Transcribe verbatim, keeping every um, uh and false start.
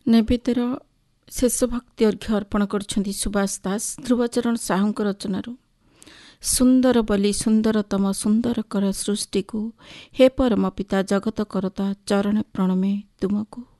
ନୈବେଦ୍ୟର ଶେଷ ଭକ୍ତି ଅର୍ଘ୍ୟ ଅର୍ପଣ କରୁଛନ୍ତି ସୁବାସ ଦାସ ଧ୍ରୁବଚରଣ ସାହୁଙ୍କ ରଚନାରୁ। ସୁନ୍ଦର ବୋଲି ସୁନ୍ଦରତମ ସୁନ୍ଦର କର ସୃଷ୍ଟିକୁ, ହେ ପରମ ପିତା ଜଗତ କରତା ଚରଣେ ପ୍ରଣମେ ତୁମକୁ।